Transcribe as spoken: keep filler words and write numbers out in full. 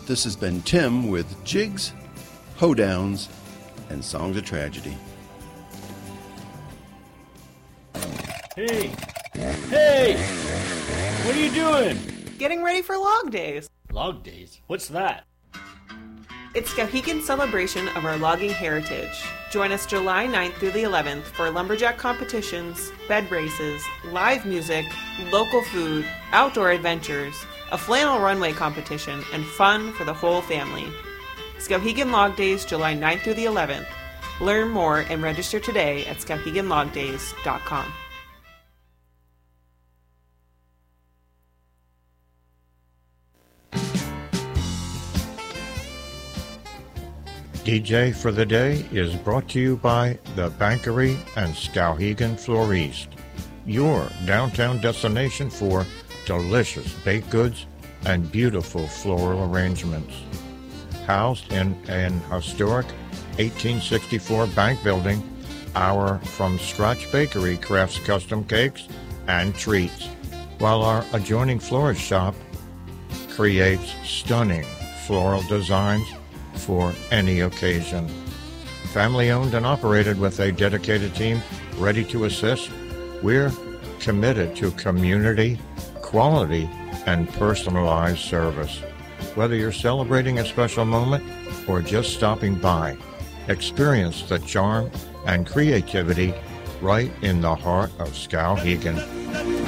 This has been Tim with Jigs, Hoedowns, and Songs of Tragedy. Hey! Hey! What are you doing? Getting ready for Log Days. Log Days? What's that? It's Skowhegan's celebration of our logging heritage. Join us July ninth through the eleventh for lumberjack competitions, bed races, live music, local food, outdoor adventures, a flannel runway competition, and fun for the whole family. Skowhegan Log Days, July ninth through the eleventh. Learn more and register today at skowhegan log days dot com. D J for the Day is brought to you by The Bankery and Skowhegan Floriste, your downtown destination for delicious baked goods and beautiful floral arrangements. Housed in an historic eighteen sixty-four bank building, our From Scratch Bakery crafts custom cakes and treats, while our adjoining florist shop creates stunning floral designs for any occasion. Family owned and operated with a dedicated team ready to assist, we're committed to community, quality, and personalized service. Whether you're celebrating a special moment or just stopping by, experience the charm and creativity right in the heart of Skowhegan.